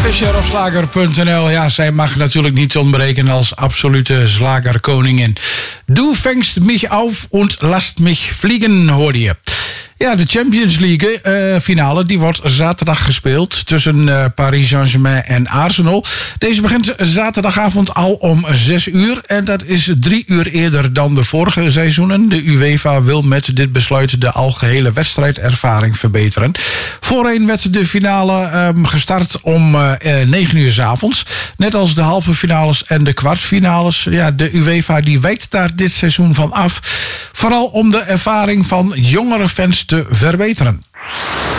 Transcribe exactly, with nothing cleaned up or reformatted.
Fischer op slager punt n l. Ja, zij mag natuurlijk niet ontbreken als absolute slagerkoningin. Du fängst mich auf und lasst mich fliegen, hoorde je. Ja, de Champions League uh, finale die wordt zaterdag gespeeld tussen uh, Paris Saint-Germain en Arsenal. Deze begint zaterdagavond al om zes uur. En dat is drie uur eerder dan de vorige seizoenen. De UEFA wil met dit besluit de algehele wedstrijdervaring verbeteren. Voorheen werd de finale um, gestart om uh, negen uur 's avonds. Net als de halve finales en de kwartfinales. Ja, de UEFA die wijkt daar dit seizoen van af. Vooral om de ervaring van jongere fans te verbeteren.